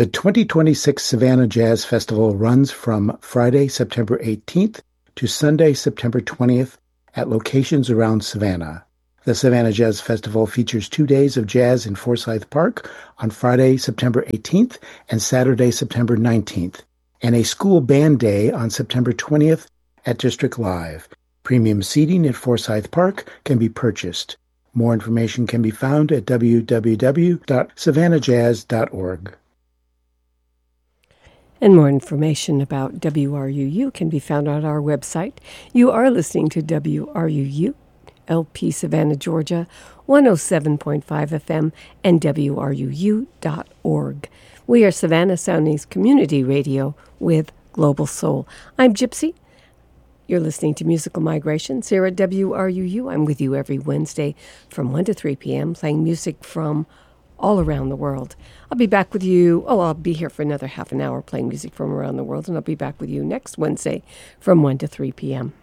The 2026 Savannah Jazz Festival runs from Friday, September 18th to Sunday, September 20th at locations around Savannah. The Savannah Jazz Festival features 2 days of jazz in Forsyth Park on Friday, September 18th and Saturday, September 19th, and a school band day on September 20th at District Live. Premium seating at Forsyth Park can be purchased. More information can be found at www.savannahjazz.org. And more information about WRUU can be found on our website. You are listening to WRUU, LP Savannah, Georgia, 107.5 FM, and WRUU.org. We are Savannah Sounding's community radio with Global Soul. I'm Gypsy. You're listening to Musical Migrations here at WRUU. I'm with you every Wednesday from 1 to 3 p.m. playing music from all around the world. I'll be back with you. I'll be here for another half an hour playing music from around the world, and I'll be back with you next Wednesday from 1 to 3 p.m.